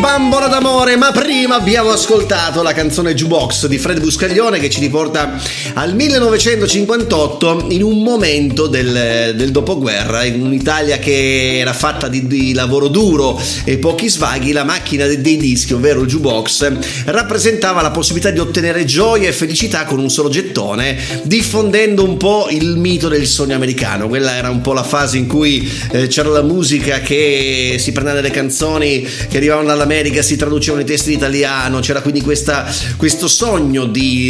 Bambola d'amore, ma prima abbiamo ascoltato la canzone Jukebox di Fred Buscaglione che ci riporta al 1958 in un momento del dopoguerra, in un'Italia che era fatta di lavoro duro e pochi svaghi. La macchina dei dischi, ovvero il jukebox, rappresentava la possibilità di ottenere gioia e felicità con un solo gettone, diffondendo un po' il mito del sogno americano. Quella era un po' la fase in cui c'era la musica che si prendeva delle canzoni che arrivavano dall'America, si traducevano i testi in italiano, c'era quindi questo sogno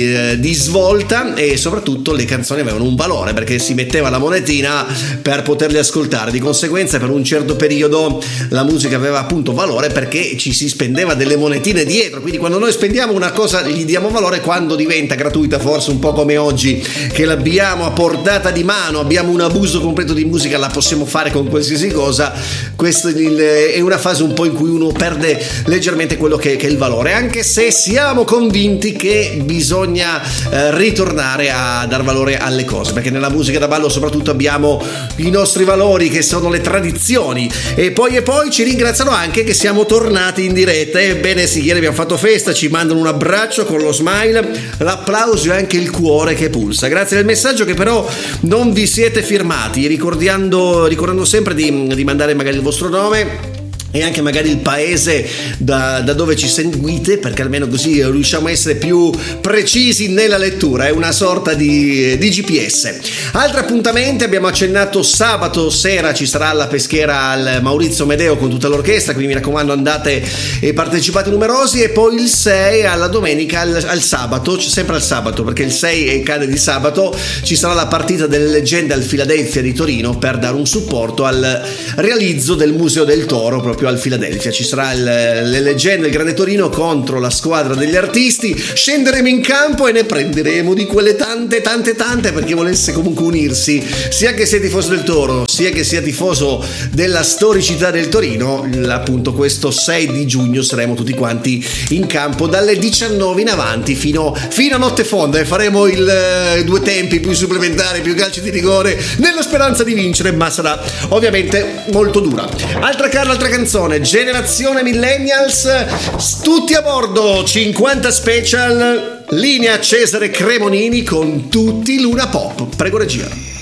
di svolta, e soprattutto le canzoni avevano un valore perché si metteva la monetina per poterle ascoltare. Di conseguenza per un certo periodo la musica aveva appunto valore perché ci si spendeva delle monetine dietro. Quindi quando noi spendiamo una cosa gli diamo valore, quando diventa gratuita, forse un po' come oggi che l'abbiamo a portata di mano, abbiamo un abuso completo di musica, la possiamo fare con qualsiasi cosa. Questa è una fase un po' in cui uno perde leggermente quello che è il valore, anche se siamo convinti che bisogna ritornare a dar valore alle cose, perché nella musica da ballo soprattutto abbiamo i nostri valori che sono le tradizioni. E poi ci ringraziano anche che siamo tornati in diretta. Ebbene sì, ieri abbiamo fatto festa, ci mandano un abbraccio con lo smile, l'applauso e anche il cuore che pulsa. Grazie del messaggio, che però non vi siete firmati, ricordando sempre di mandare magari il vostro nome e anche magari il paese da dove ci seguite, perché almeno così riusciamo a essere più precisi nella lettura. È una sorta di GPS. Altri appuntamenti: abbiamo accennato sabato sera ci sarà la peschiera al Maurizio Medeo con tutta l'orchestra, quindi mi raccomando andate e partecipate numerosi. E poi il 6 alla domenica, al sabato, sempre al sabato perché il 6 cade di sabato, ci sarà la partita delle leggende al Philadelphia di Torino per dare un supporto al realizzo del Museo del Toro proprio al Philadelphia. Ci sarà le leggende del Grande Torino contro la squadra degli artisti. Scenderemo in campo e ne prenderemo di quelle tante perché volesse comunque unirsi, sia che sia tifoso del Toro sia che sia tifoso della storicità del Torino. Appunto questo 6 di giugno saremo tutti quanti in campo dalle 19 in avanti fino a notte fonda, e faremo il due tempi più supplementari, più calci di rigore, nella speranza di vincere, ma sarà ovviamente molto dura. Altra canzone, Generazione Millennials, tutti a bordo, 50 special, linea Cesare Cremonini con tutti Luna Pop. Prego regia.